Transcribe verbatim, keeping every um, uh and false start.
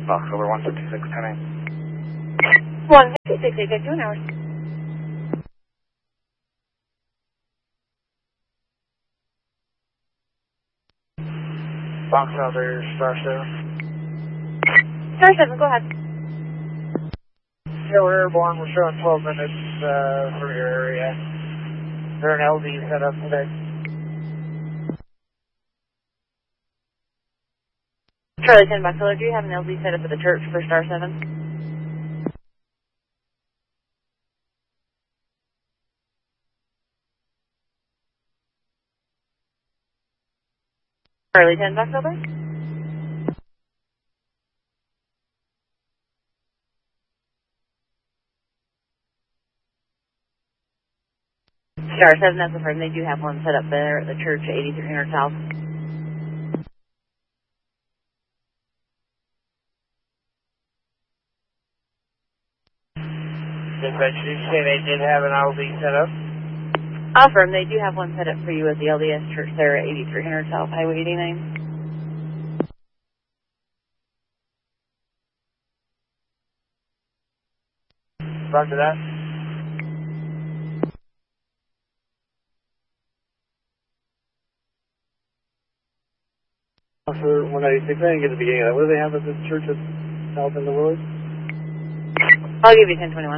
Box over one sixty-six ten eight. one sixty-six eight two, an hour. Box over Star seven. Star seven, go ahead. Yeah, we're airborne. We're showing twelve minutes uh, for your area. Is there an L D set up today? Charlie ten Buffalo, do you have an L D set up at the church for Star seven? Charlie ten Buffalo? Star seven, that's confirmed. They do have one set up there at the church at eighty-three hundred South. Dispatch, did you say they did have an L D set up? Affirm, they do have one set up for you at the L D S church there at eighty-three hundred South Highway eighty-nine. Roger that. For one ninety-six, I didn't get the beginning of that. What do they have at this church at South in the Willard? I'll give you ten twenty-one.